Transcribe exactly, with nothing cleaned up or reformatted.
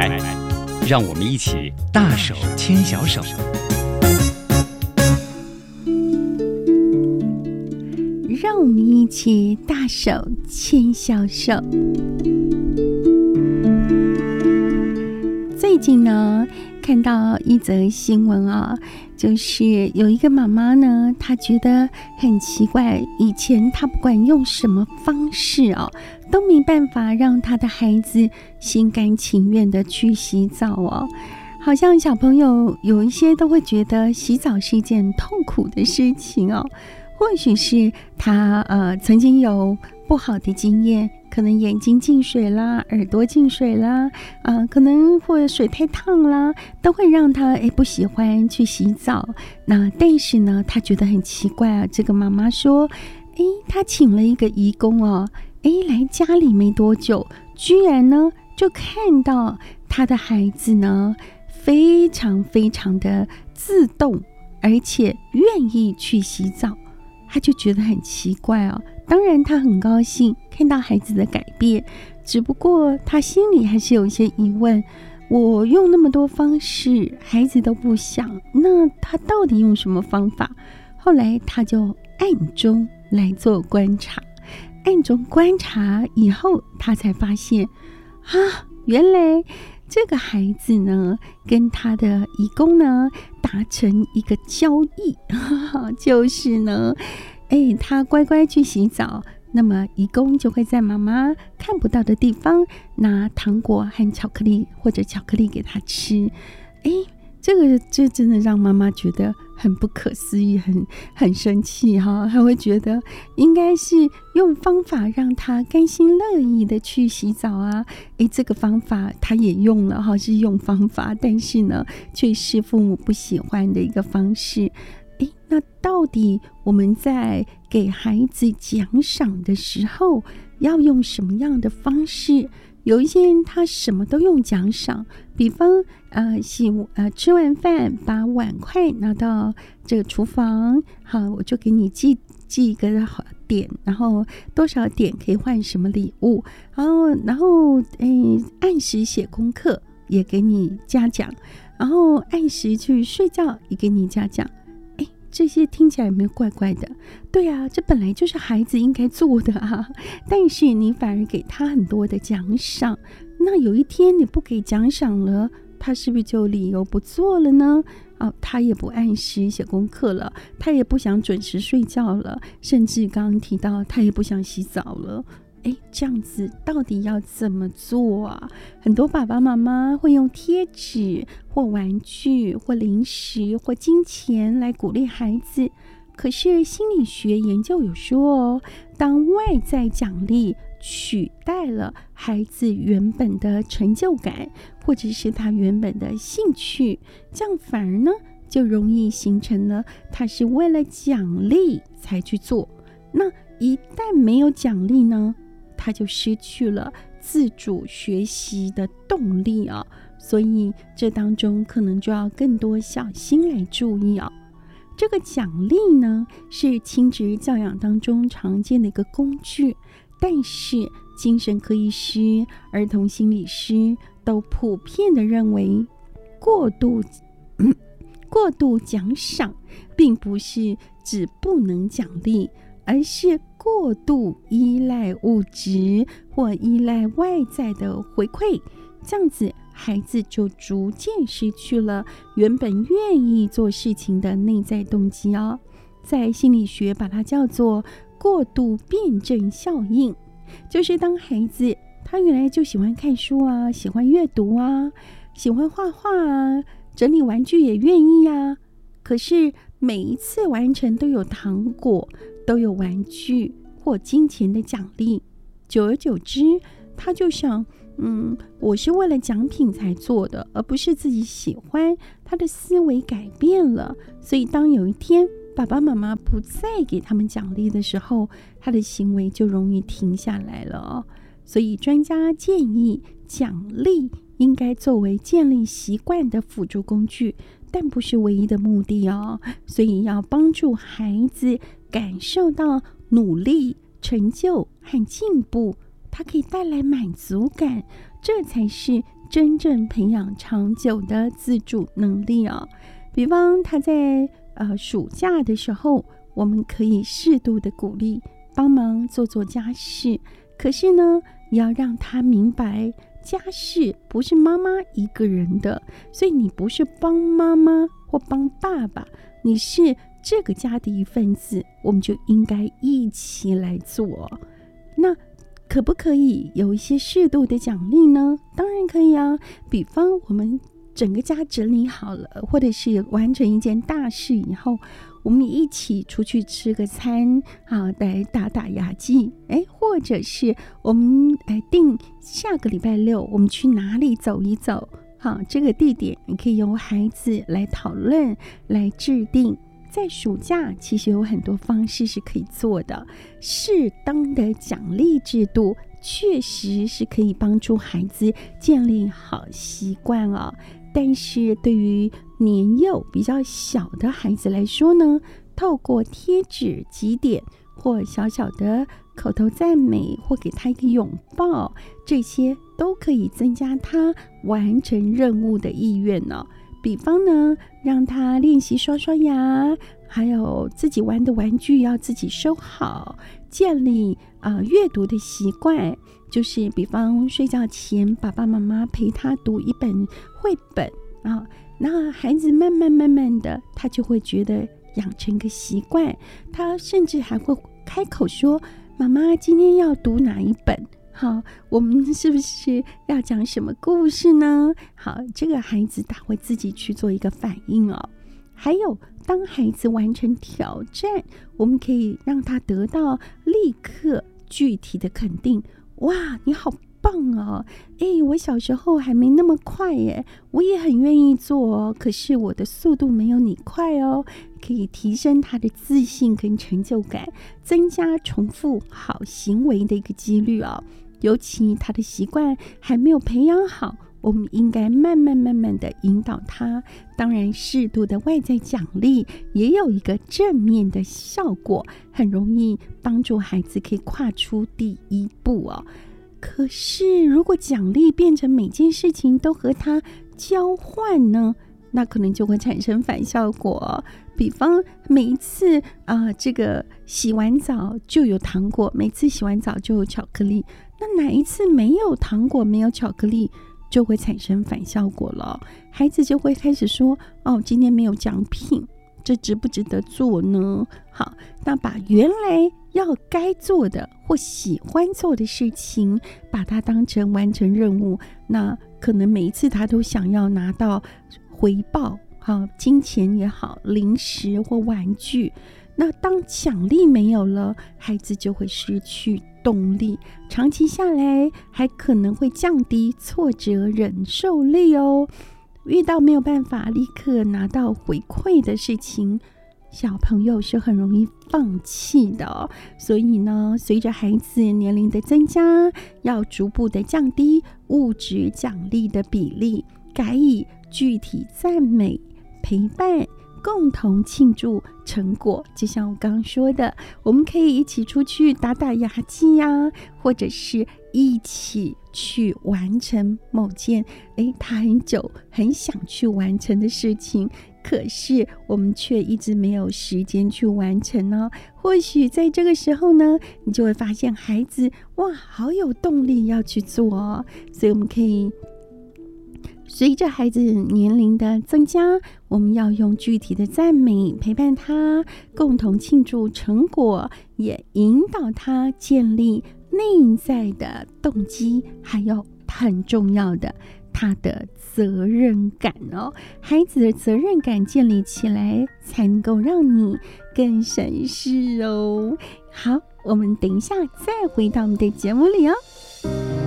来，让我们一起大手牵小手。 让我们一起大手牵小手。最近呢，看到一则新闻啊，就是有一个妈妈呢，她觉得很奇怪，以前她不管用什么方式哦，都没办法让她的孩子心甘情愿的去洗澡哦。好像小朋友有一些都会觉得洗澡是一件痛苦的事情哦。或许是他呃曾经有不好的经验，可能眼睛进水啦，耳朵进水啦，呃，可能或者水太烫啦，都会让他诶不喜欢去洗澡。那但是呢，他觉得很奇怪啊。这个妈妈说，诶，他请了一个移工哦，诶，来家里没多久，居然呢就看到他的孩子呢非常非常的自动，而且愿意去洗澡。他就觉得很奇怪哦，当然他很高兴看到孩子的改变，只不过他心里还是有一些疑问，我用那么多方式孩子都不想，那他到底用什么方法？后来他就暗中来做观察，暗中观察以后，他才发现啊，原来这个孩子呢跟他的移工呢达成一个交易，就是呢哎，他乖乖去洗澡，那么移工就会在妈妈看不到的地方拿糖果和巧克力或者巧克力给他吃。哎，这个这真的让妈妈觉得很不可思议，很很生气哈，还会觉得应该是用方法让他甘心乐意的去洗澡啊。诶，这个方法他也用了哈，是用方法，但是呢却是父母不喜欢的一个方式。诶，那到底我们在给孩子奖赏的时候要用什么样的方式？有一些人他什么都用奖赏，比方呃洗呃吃完饭把碗筷拿到这个厨房，好，我就给你记记一个点，然后多少点可以换什么礼物，然后然后诶按时写功课也给你嘉奖，然后按时去睡觉也给你嘉奖。这些听起来有没有怪怪的？对啊，这本来就是孩子应该做的啊，但是你反而给他很多的奖赏，那有一天你不给奖赏了，他是不是就理由不做了呢？哦，他也不按时写功课了，他也不想准时睡觉了，甚至刚刚提到他也不想洗澡了。哎，这样子到底要怎么做啊？很多爸爸妈妈会用贴纸或玩具或零食或金钱来鼓励孩子，可是心理学研究有说哦，当外在奖励取代了孩子原本的成就感，或者是他原本的兴趣，这样反而呢就容易形成了他是为了奖励才去做。那一旦没有奖励呢，他就失去了自主学习的动力啊，所以这当中可能就要更多小心来注意啊。这个奖励呢，是亲职教养当中常见的一个工具，但是精神科医师、儿童心理师都普遍的认为，过度、嗯、过度奖赏并不是指不能奖励，而是过度依赖物质或依赖外在的回馈，这样子孩子就逐渐失去了原本愿意做事情的内在动机哦。在心理学把它叫做过度辩证效应，就是当孩子他原来就喜欢看书啊，喜欢阅读啊，喜欢画画啊，整理玩具也愿意啊，可是每一次完成都有糖果，都有玩具或金钱的奖励，久而久之他就想，嗯，我是为了奖品才做的，而不是自己喜欢。他的思维改变了，所以当有一天爸爸妈妈不再给他们奖励的时候，他的行为就容易停下来了哦。所以专家建议，奖励应该作为建立习惯的辅助工具，但不是唯一的目的哦。所以要帮助孩子感受到努力、成就和进步，它可以带来满足感， 这才是真正培养长久的自主能力啊。比方他在呃暑假的时候，我们可以适度的鼓励帮忙做做家事，可是呢，也要让他明白家事不是妈妈一个人的，所以你不是帮妈妈或帮爸爸，你是这个家的一份子，我们就应该一起来做。那可不可以有一些适度的奖励呢？当然可以啊，比方我们整个家整理好了，或者是完成一件大事以后，我们一起出去吃个餐啊，来打打牙祭，哎，或者是我们来定下个礼拜六我们去哪里走一走，好，这个地点你可以由孩子来讨论来制定。在暑假其实有很多方式是可以做的，适当的奖励制度确实是可以帮助孩子建立好习惯哦。但是对于年幼比较小的孩子来说呢，透过贴纸、集点或小小的口头赞美，或给他一个拥抱，这些都可以增加他完成任务的意愿呢、哦。比方呢，让他练习刷刷牙，还有自己玩的玩具要自己收好，建立啊、呃、阅读的习惯，就是比方睡觉前爸爸妈妈陪他读一本绘本啊，那孩子慢慢慢慢的，他就会觉得养成个习惯，他甚至还会开口说：“妈妈今天要读哪一本？”好，我们是不是要讲什么故事呢？好，这个孩子他会自己去做一个反应哦。还有，当孩子完成挑战，我们可以让他得到立刻具体的肯定。哇，你好棒哦！哎，我小时候还没那么快耶，我也很愿意做哦，可是我的速度没有你快哦。可以提升他的自信跟成就感，增加重复好行为的一个几率哦。尤其他的习惯还没有培养好，我们应该慢慢慢慢的引导他。当然，适度的外在奖励也有一个正面的效果，很容易帮助孩子可以跨出第一步哦。可是，如果奖励变成每件事情都和他交换呢，那可能就会产生反效果。比方每一次啊、呃，这个洗完澡就有糖果，每次洗完澡就有巧克力。那哪一次没有糖果、没有巧克力，就会产生反效果了。孩子就会开始说：“哦，今天没有奖品，这值不值得做呢？”好，那把原来要该做的或喜欢做的事情，把它当成完成任务。那可能每一次他都想要拿到回报。好，金钱也好，零食或玩具，那当奖励没有了，孩子就会失去动力，长期下来还可能会降低挫折忍受力哦。遇到没有办法立刻拿到回馈的事情，小朋友是很容易放弃的哦。所以呢，随着孩子年龄的增加，要逐步的降低物质奖励的比例，改以具体赞美、陪伴，共同庆祝成果。就像我刚刚说的，我们可以一起出去打打牙祭呀，或者是一起去完成某件诶他很久很想去完成的事情，可是我们却一直没有时间去完成呢。或许在这个时候呢，你就会发现孩子哇，好有动力要去做哦。所以我们可以随着孩子年龄的增加，我们要用具体的赞美陪伴他，共同庆祝成果，也引导他建立内在的动机，还有很重要的他的责任感哦。孩子的责任感建立起来，才能够让你更省事哦。好，我们等一下再回到我们的节目里哦。